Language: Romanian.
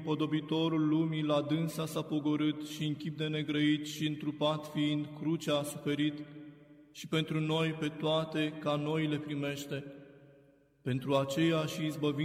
Podobitorul lumii la dânsa s-a pogorât și în chip de negrăit și întrupat fiind, crucea a suferit și pentru noi pe toate ca noi le primește. Pentru aceea și izbăvind